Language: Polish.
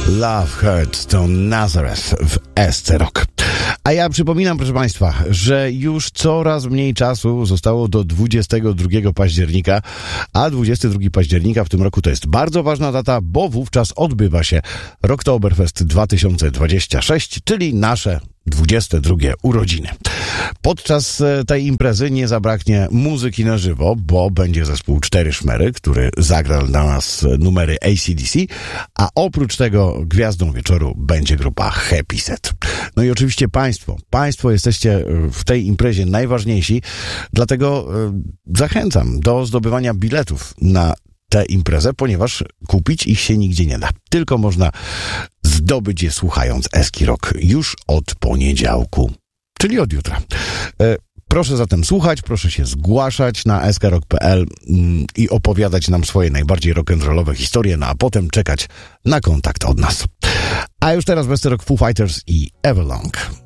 Love Hurts to Nazareth w SC Rock. A ja przypominam, proszę Państwa, że już coraz mniej czasu zostało do 22 października, a 22 października w tym roku to jest bardzo ważna data, bo wówczas odbywa się Rocktoberfest 2026, czyli nasze 22 urodziny. Podczas tej imprezy nie zabraknie muzyki na żywo, bo będzie zespół 4 Szmery, który zagra dla nas numery AC/DC, a oprócz tego gwiazdą wieczoru będzie grupa Happy Set. No i oczywiście Państwo jesteście w tej imprezie najważniejsi, dlatego zachęcam do zdobywania biletów na tę imprezę, ponieważ kupić ich się nigdzie nie da. Tylko można zdobyć je słuchając Eski Rock już od poniedziałku, czyli od jutra. Proszę zatem słuchać, proszę się zgłaszać na skrok.pl i opowiadać nam swoje najbardziej rock'n'rollowe historie, no a potem czekać na kontakt od nas. A już teraz Westerok, Foo Fighters i Everlong.